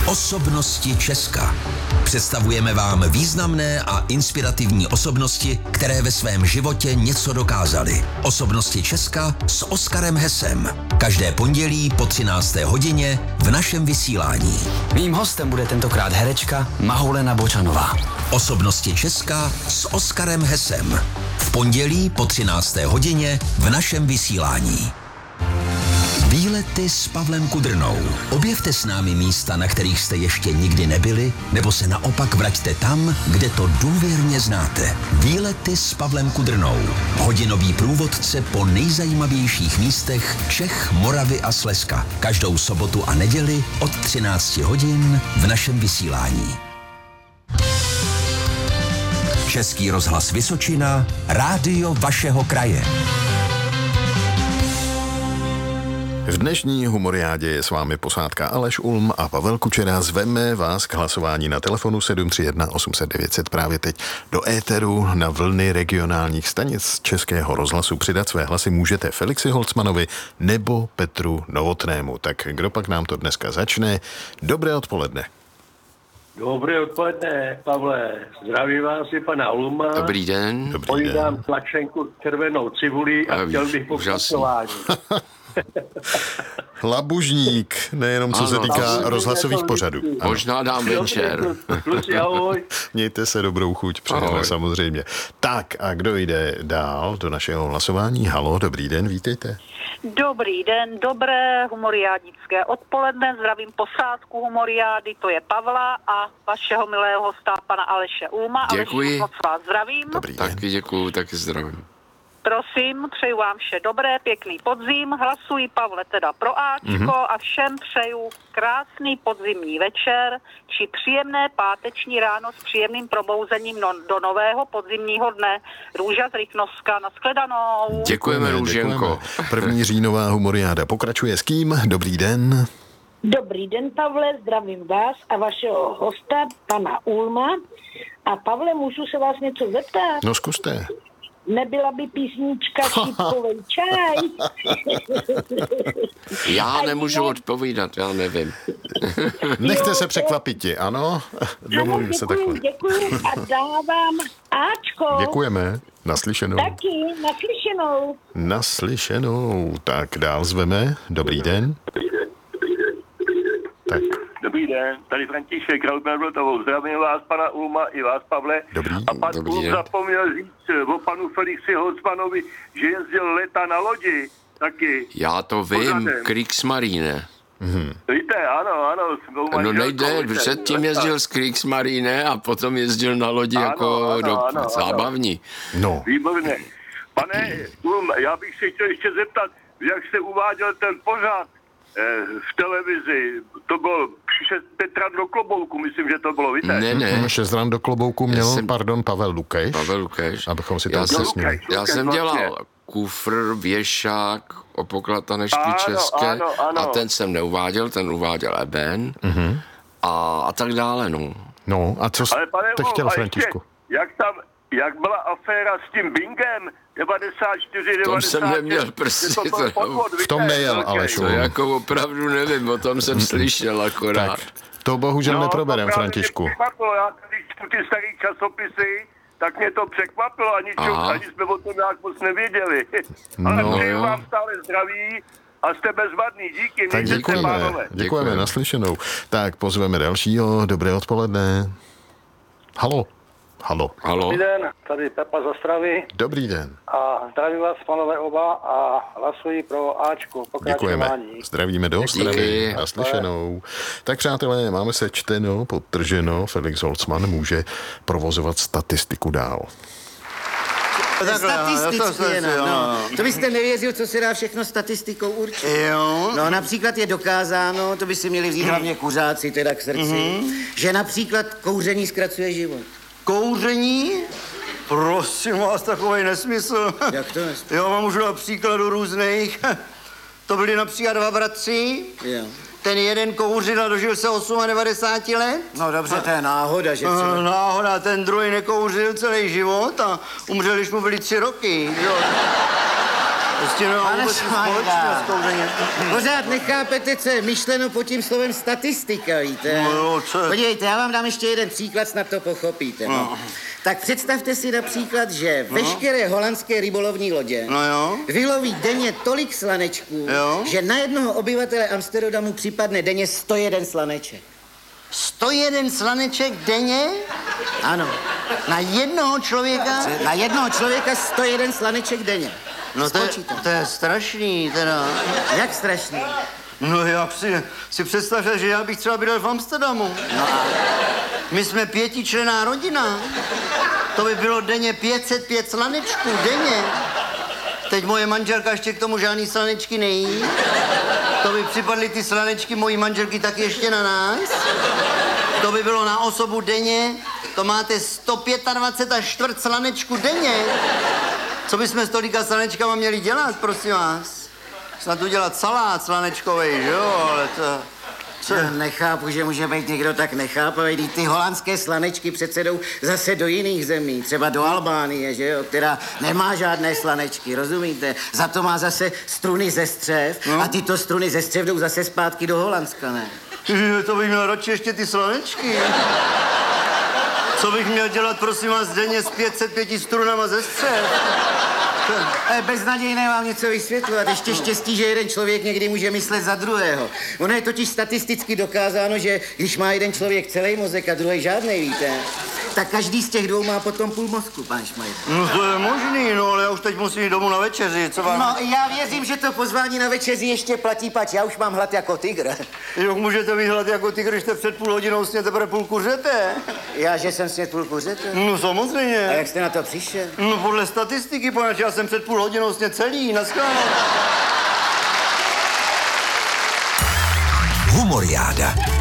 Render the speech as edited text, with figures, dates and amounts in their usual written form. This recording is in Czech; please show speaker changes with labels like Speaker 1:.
Speaker 1: Osobnosti Česka. Představujeme vám významné a inspirativní osobnosti, které ve svém životě něco dokázaly. Osobnosti Česka s Oskarem Hesem. Každé pondělí po 13. hodině v našem vysílání.
Speaker 2: Mým hostem bude tentokrát herečka Mahoulena Bočanová.
Speaker 1: Osobnosti Česka s Oskarem Hesem. V pondělí po 13. hodině v našem vysílání. Výlety s Pavlem Kudrnou. Objevte s námi místa, na kterých jste ještě nikdy nebyli, nebo se naopak vraťte tam, kde to důvěrně znáte. Výlety s Pavlem Kudrnou. Hodinový průvodce po nejzajímavějších místech Čech, Moravy a Slezska. Každou sobotu a neděli od 13 hodin v našem vysílání. Český rozhlas Vysočina, rádio vašeho kraje.
Speaker 3: V dnešní humoriádě je s vámi posádka Aleš Ulm a Pavel Kučera. Zveme vás k hlasování na telefonu 731 800 900 právě teď do éteru na vlny regionálních stanic Českého rozhlasu. Přidat své hlasy můžete Felixi Holcmanovi nebo Petru Novotnému. Tak kdo pak nám to dneska začne? Dobré odpoledne.
Speaker 4: Dobré odpoledne, Pavle. Zdravím vás i pana Ulma.
Speaker 2: Dobrý den.
Speaker 4: Pojídám tlačenku červenou cibuli a chtěl bych pokračování.
Speaker 3: Labužník, nejenom co se týká rozhlasových pořadů.
Speaker 2: Možná dám večer.
Speaker 4: Kluci, ahoj.
Speaker 3: Mějte se, dobrou chuť, přejeme samozřejmě. Tak a kdo jde dál do našeho hlasování? Halo, dobrý den, vítejte.
Speaker 5: Dobrý den, dobré humoriádnické odpoledne, zdravím posádku humoriády, to je Pavla a vašeho milého hosta, pana Aleše Ulma.
Speaker 2: Děkuji.
Speaker 5: Aleši, moc vás zdravím.
Speaker 3: Dobrý den.
Speaker 2: Taky děkuju, taky zdravím.
Speaker 5: Prosím, přeju vám vše dobré, pěkný podzim, hlasuji Pavle teda pro Ačko a všem přeju krásný podzimní večer či příjemné páteční ráno s příjemným probouzením do nového podzimního dne. Růža z Rychnovska, nashledanou.
Speaker 2: Děkujeme, Růženko.
Speaker 3: První říjnová humoriáda pokračuje s kým? Dobrý den.
Speaker 6: Dobrý den, Pavle, zdravím vás a vašeho hosta, pana Ulma. A Pavle, můžu se vás něco zeptat?
Speaker 3: No zkuste.
Speaker 6: Nebyla by písnička Šípkovej čaj?
Speaker 2: Já nemůžu odpovídat, já nevím.
Speaker 3: Nechte se překvapiti, ano? Domluvím se takhle.
Speaker 6: Děkuji a dávám Ačko.
Speaker 3: Děkujeme. Naslyšenou.
Speaker 6: Taky, naslyšenou.
Speaker 3: Naslyšenou. Tak dál zveme. Dobrý den. Tak.
Speaker 4: Dobrý den, tady František Rautner-Vltavou. Zdravím vás, pana Ulma, i vás, Pavle.
Speaker 3: Dobrý.
Speaker 4: A pan
Speaker 2: Dobrý
Speaker 4: Ulm
Speaker 2: den.
Speaker 4: zapomněl říct o panu Felixi Holcmanovi, že jezdil leta na lodi taky.
Speaker 2: Já to vím, Kriegsmarine.
Speaker 4: Víte, ano.
Speaker 2: No nejde, předtím jezdil z Kriegsmarine a potom jezdil na lodi jako zábavní.
Speaker 3: No.
Speaker 4: Výborně. Pane Ulm, já bych se chtěl ještě zeptat, jak jste uváděl ten pořad v televizi, to bylo 6 ran do klobouku, myslím, že to bylo, víte?
Speaker 2: Ne.
Speaker 3: 6 ran do klobouku měl, Pavel Lukeš.
Speaker 2: Pavel Lukeš.
Speaker 3: Abychom si to upřesnili.
Speaker 2: Já jsem dělal kufr, věšák, opoklatanešky české
Speaker 4: ano.
Speaker 2: a ten jsem neuváděl, ten uváděl Eben a tak dále, no.
Speaker 3: No, a co jste chtěl, Františku?
Speaker 4: Jak byla aféra s tím Bingem 94,
Speaker 2: V tom jsem neměl prsty.
Speaker 3: V tom nejel, Alešu.
Speaker 2: To jako opravdu nevím, o tom jsem slyšel akorát.
Speaker 3: Tak, to bohužel neproberem, Františku.
Speaker 4: Já když čtu ty starý časopisy, tak mě to překvapilo, ani jsme o tom nějak moc nevěděli. Ale přeju vám stále zdraví a jste bezvadný, díky.
Speaker 3: Tak děkujeme, naslyšenou. Tak pozveme dalšího, dobré odpoledne. Halo.
Speaker 7: Dobrý den, tady Pepa z Ostravy.
Speaker 3: Dobrý den.
Speaker 7: A zdravím vás, panové oba, a hlasuji pro Ačko.
Speaker 3: Děkujeme. Zdravíme do Ostravy. Naslyšenou. Tak přátelé, máme se čteno, podtrženo. Felix Holcman může provozovat statistiku dál.
Speaker 8: Statisticky jenom, no. To byste nevěřil, co se dá všechno statistikou určit.
Speaker 9: Jo.
Speaker 8: No například je dokázáno, to by si měli vzít hlavně kuřáci teda k srdci, že například kouření zkracuje život.
Speaker 9: Kouření? Prosím vás, takovej nesmysl.
Speaker 8: Jak to nesmysl?
Speaker 9: Jo, mám už příkladů různých. To byli například 2 bratři.
Speaker 8: Jo.
Speaker 9: Ten jeden kouřil a dožil se 98 let.
Speaker 8: No dobře, to je náhoda, že třeba...
Speaker 9: Náhoda, ten druhý nekouřil celý život a umřel, když mu byly 3 roky. Jo. Prostě nemám vůbec společného s kouřením.
Speaker 8: Pořád nechápete, co je myšleno pod tím slovem statistika, víte?
Speaker 9: No jo, co je?
Speaker 8: Podívejte, já vám dám ještě jeden příklad, snad to pochopíte. No. Tak představte si například, že veškeré holandské rybolovní lodě vyloví denně tolik slanečků, že na jednoho obyvatele Amsterdamu připadne denně 101 slaneček.
Speaker 9: 101 slaneček denně?
Speaker 8: Ano.
Speaker 9: Na jednoho člověka?
Speaker 8: Na jednoho člověka 101 slaneček denně.
Speaker 9: No to je strašný, teda.
Speaker 8: Jak strašný?
Speaker 9: No já si představte, že já bych třeba bydlel v Amsterdamu.
Speaker 8: No a...
Speaker 9: My jsme 5členná rodina. To by bylo denně 505 slanečků, denně. Teď moje manželka ještě k tomu žádný slanečky nejí. To by připadly ty slanečky mojí manželky taky ještě na nás. To by bylo na osobu denně. To máte 125 až čtvrt slanečku denně. Co bychom s tolika slanečkama měli dělat, prosím vás? Snad udělat salát slanečkovej, že jo, ale to...
Speaker 8: Co? Nechápu, že může být někdo tak nechápavý. Ty holandské slanečky přece jdou zase do jiných zemí, třeba do Albánie, že jo, která nemá žádné slanečky, rozumíte? Za to má zase struny ze střev a tyto struny ze střev jdou zase zpátky do Holandska, ne?
Speaker 9: To bych měl radši ještě ty slanečky. Co bych měl dělat, prosím vás, denně s 505 strunama ze střev?
Speaker 8: Beznadějné vám něco vysvětlovat. Ještě štěstí, že jeden člověk někdy může myslet za druhého. Ono je totiž statisticky dokázáno, že když má jeden člověk celý mozek a druhý žádnej, víte, tak každý z těch dvou má potom půl mozku, pane Šmajde.
Speaker 9: No to je možný, no ale já už teď musím jít domů na večeři, co vám...
Speaker 8: No já věřím, že to pozvání na večeři ještě platí, pač já už mám hlad jako tygr.
Speaker 9: Jak můžete mít hlad jako tygr, když jste před půl hodinou sněte teprve půl kuřete?
Speaker 8: Já, že jsem snět půl kuřete?
Speaker 9: No samozřejmě.
Speaker 8: A jak jste na to přišel?
Speaker 9: No podle statistiky, poněvadž já jsem před půl hodinou snět celý, naschledanou.
Speaker 1: Humoriáda.